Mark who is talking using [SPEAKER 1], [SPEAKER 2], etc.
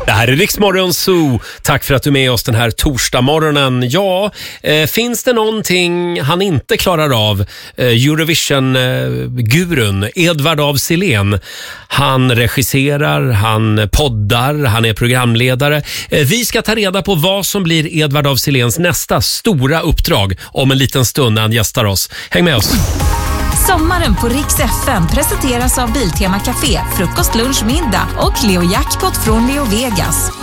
[SPEAKER 1] Det här är Rix Morgon Zoo. Tack för att du är med oss den här torsdagmorgonen. Ja, finns det någonting han inte klarar av? Eurovision-gurun Edvard af Sillén. Han regisserar, han poddar, han är programledare. Vi ska ta reda på vad som blir Edvard af Silléns nästa stora uppdrag om en liten stund när han gästar oss. Häng med oss!
[SPEAKER 2] Sommaren på Rix FM presenteras av Biltema Café, frukost, lunch, middag och Leo Jackpot från Leo Vegas.